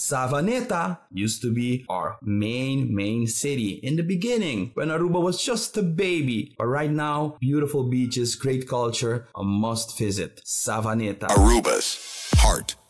Savaneta used to be our main city in the beginning when Aruba was just a baby. But right now, beautiful beaches, great culture, a must visit. Savaneta. Aruba's heart